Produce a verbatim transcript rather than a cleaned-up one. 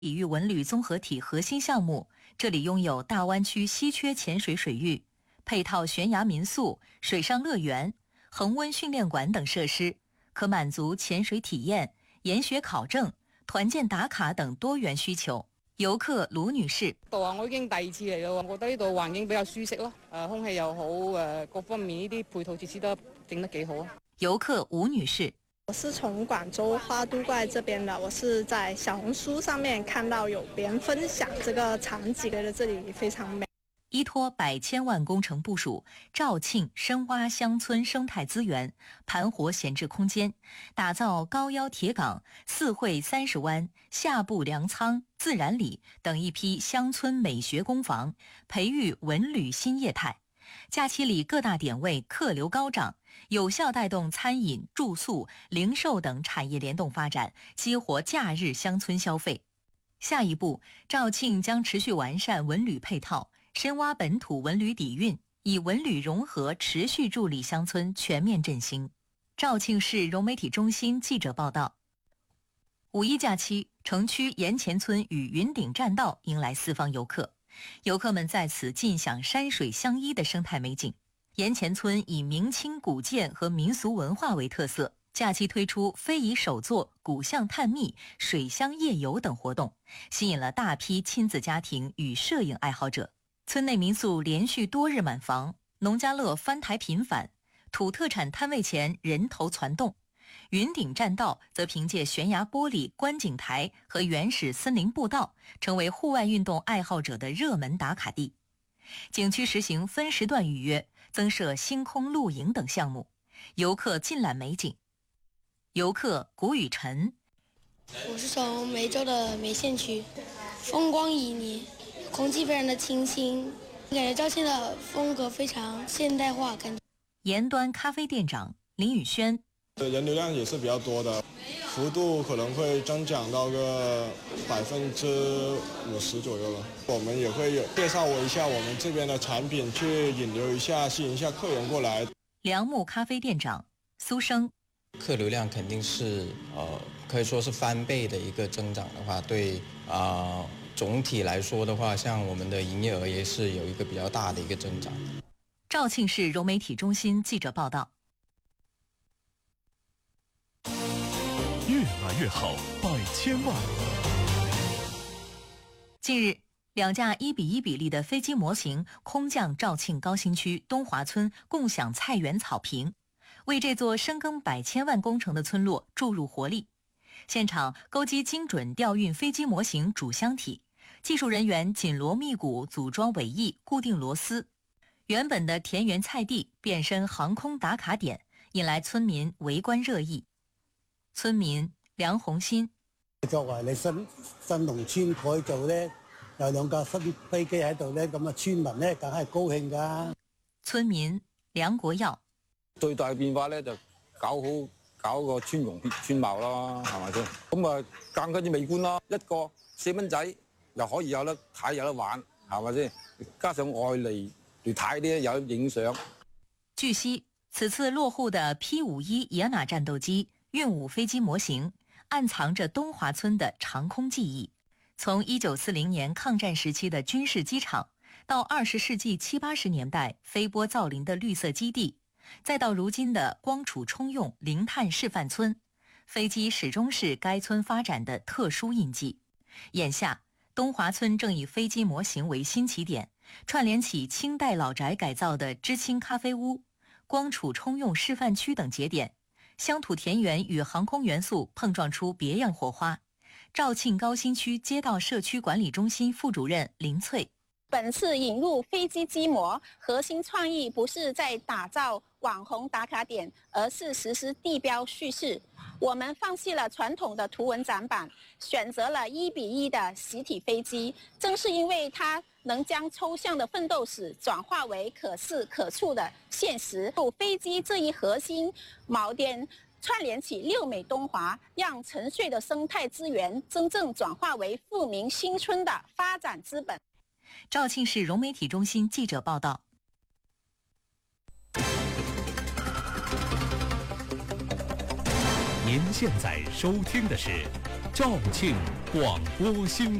体育文旅综合体核心项目，这里拥有大湾区稀缺潜水水域、配套悬崖民宿、水上乐园、恒温训练馆等设施，可满足潜水体验、研学考證、團建打卡等多元需求。遊客盧女士： 度啊，我已經第二次嚟咯，我覺得呢度環境比較舒適咯，誒空氣又好，誒各方面呢啲配套設施都整得幾好啊。 遊客吳女士： 我是從廣州花都怪這邊的，我是在小紅書上面看到有別人分享這個場景，覺得這裡非常美。 依托百千萬工程部署，肇慶深挖鄉村生態資源，盤活閒置空間，打造高腰鐵港、四惠三十灣、下埠糧倉、自然里等一批鄉村美學工坊，培育文旅新業態。假期裡各大點位客流高漲，有效帶動餐飲、住宿、零售等產業聯動發展，激活假日鄉村消費。下一步，肇慶將持續完善文旅配套，深挖本土文旅底蘊，以文旅融合持續助力鄉村全面振興。肇慶市融媒體中心記者報道。五一假期，城區鹽前村與雲頂棧道迎來四方遊客，遊客們在此盡享山水相依的生態美景。鹽前村以明清古建和民俗文化為特色，假期推出非遺手作、古巷探秘、水鄉夜遊等活動，吸引了大批親子家庭與攝影愛好者。村內民宿連續多日滿房，農家樂翻台頻繁，土特產攤位前人頭攒動。雲頂棧道則憑借懸崖玻璃觀景台和原始森林步道，成為戶外運動愛好者的熱門打卡地。景區實行分時段預約，增設星空露營等項目，遊客盡覽美景。遊客谷雨辰： 我是從梅州的梅縣區，風光旖旎，空氣非常的清新，感覺肇慶的風格非常現代化。感覺鹽端咖啡店長林宇軒： 人流量也是比較多的，幅度可能會增長到個百分之五十左右了。我們也會有介紹我一下我們這邊的產品，去引流一下，吸引一下客人過來。 良木咖啡店長蘇生： 客流量肯定是呃可以說是翻倍的一個增長的話，對啊、呃、總體來說的話，像我們的營業額也是有一個比較大的一個增長。 肇慶市融媒體中心記者報道。 越來越好，百千萬。 近日，兩架一比一比例的飛機模型空降肇慶高新區東華村共享菜園草坪，為這座深耕百千萬工程的村落注入活力。現場鈎機精準調運飛機模型主箱體，技術人員緊鑼密鼓組裝尾翼，固定螺絲。原本的田園菜地變身航空打卡點，引來村民圍觀熱議。村民梁紅新： 作為你新新農村改造呢，有兩架新飛機喺度呢，咁啊村民呢梗係高興㗎。 村民梁國耀： 最大嘅變化呢就搞好搞個村容村貌啦，係咪先？咁啊更加之美觀啦，一個四蚊仔又可以有得睇有得玩，係咪先？加上外嚟嚟睇啲有影相。 據悉，此次落戶的 P 五一野馬戰鬥機運五飛機模型，暗藏着東華村的長空記憶。從一九四零年抗戰時期的軍事機場，到二十世紀七八十年代飛波造林的綠色基地，再到如今的光儲充用零碳示範村，飛機始終是該村發展的特殊印記。眼下，東華村正以飛機模型為新起點，串聯起清代老宅改造的知青咖啡屋、光儲充用示範區等節點，鄉土田園與航空元素碰撞出別樣火花。肇慶高新區街道社區管理中心副主任林翠： 本次引入飛機機模，核心創意不是在打造網紅打卡點，而是實施地標敘事。我們放棄了傳統的圖文展板，選擇了一比一的實體飛機，正是因為它能將抽象的奮鬥史轉化為可視可觸的現實。飛機這一核心錨點串聯起六美東華，讓沉睡的生態資源真正轉化為富民新村的發展資本。 肇慶市融媒體中心記者報道。 您現在收聽的是肇慶广播新